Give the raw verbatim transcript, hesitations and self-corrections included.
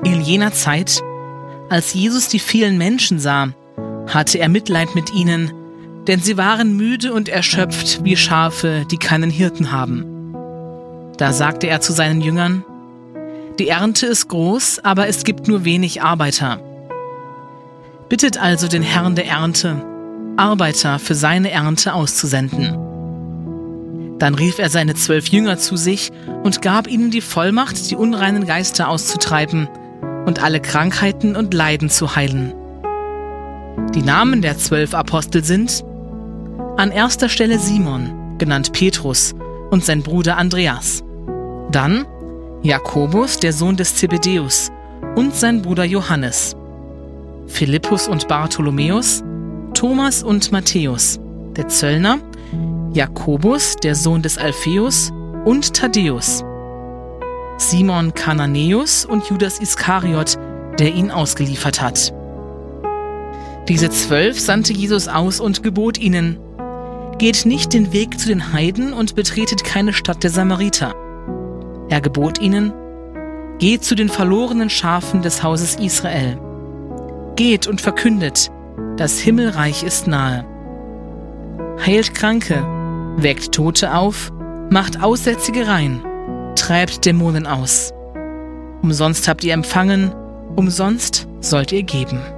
In jener Zeit, als Jesus die vielen Menschen sah, hatte er Mitleid mit ihnen, denn sie waren müde und erschöpft wie Schafe, die keinen Hirten haben. Da sagte er zu seinen Jüngern: Die Ernte ist groß, aber es gibt nur wenig Arbeiter. Bittet also den Herrn der Ernte, Arbeiter für seine Ernte auszusenden. Dann rief er seine zwölf Jünger zu sich und gab ihnen die Vollmacht, die unreinen Geister auszutreiben und alle Krankheiten und Leiden zu heilen. Die Namen der zwölf Apostel sind: an erster Stelle Simon, genannt Petrus, und sein Bruder Andreas. Dann Jakobus, der Sohn des Zebedäus, und sein Bruder Johannes. Philippus und Bartholomäus, Thomas und Matthäus, der Zöllner, Jakobus, der Sohn des Alpheus, und Thaddäus. Simon Kananäus und Judas Iskariot, der ihn ausgeliefert hat. Diese zwölf sandte Jesus aus und gebot ihnen: Geht nicht den Weg zu den Heiden und betretet keine Stadt der Samariter. Er gebot ihnen: Geht zu den verlorenen Schafen des Hauses Israel. Geht und verkündet: Das Himmelreich ist nahe. Heilt Kranke, weckt Tote auf, macht Aussätzige rein, treibt Dämonen aus. Umsonst habt ihr empfangen, umsonst sollt ihr geben.